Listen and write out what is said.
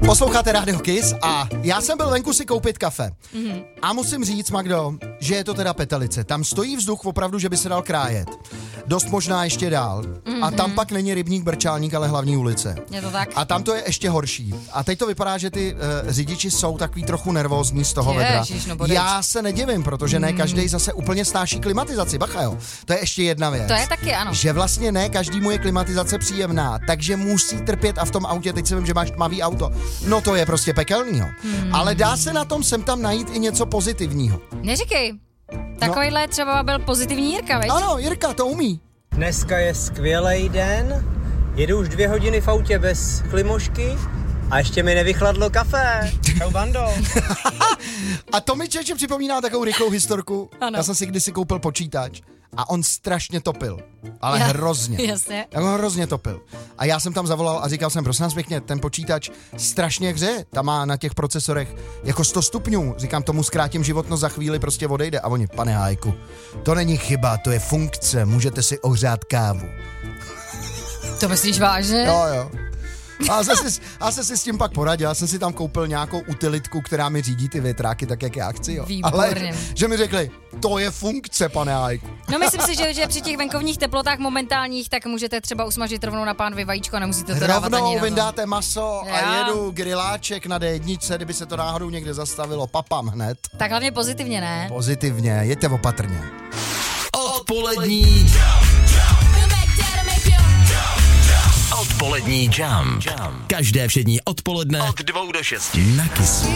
Posloucháte Rádio Kiss a já jsem byl venku si koupit kafe. A musím říct, Magdo, že je to teda petelice. Tam stojí vzduch opravdu, že by se dal krájet. Dost možná ještě dál. A tam pak není rybník, brčálník, ale hlavní ulice. Je to tak? A tam to je ještě horší. A teď to vypadá, že ty řidiči jsou takový trochu nervózní z toho vedra. Já se nedivím, protože ne každý zase úplně snáší klimatizaci. Bacha jo. To je ještě jedna věc. To je taky, ano. Že vlastně ne každému je klimatizace příjemná, takže musí trpět a v tom autě, teď si vím, že máš tmavý auto. No to je prostě pekelnýho. Ale dá se na tom sem tam najít i něco pozitivního. Neříkej. Takovýhle třeba byl pozitivní Jirka, veď? Ano, Jirka to umí. Dneska je skvělej den, jedu už 2 hodiny v autě bez klimošky a ještě mi nevychladlo kafe. Čau, bando. A to mi čeče připomíná takovou rychlou historku. Ano. Já jsem si kdysi koupil počítač a on strašně topil. Ale hrozně. Jasně. Jak ho hrozně topil. A já jsem tam zavolal a říkal jsem, prosím vás pěkně, ten počítač strašně hřeje. Tam má na těch procesorech jako 100 stupňů. Říkám, tomu zkrátím životnost, za chvíli prostě odejde. A oni, pane Hájku, to není chyba, to je funkce, můžete si ohřát kávu. To myslíš vážně? Jo. A jsem si s tím pak poradil, já jsem si tam koupil nějakou utilitku, která mi řídí ty větráky tak, jak já chci, jo. Výborně. Ale že mi řekli, to je funkce, pane Hájku. No myslím si, že při těch venkovních teplotách momentálních, tak můžete třeba usmažit rovnou na pánvi vajíčko a nemusíte to dávat ani Rovnou na to. vyndáte maso a jedu griláček na D1, kdyby se to náhodou někde zastavilo, papám hned. Tak hlavně pozitivně, ne? Pozitivně, jeďte opatrně. Odpolední Odpolední jam. Každé všední odpoledne od 2 do 6 na Kissu.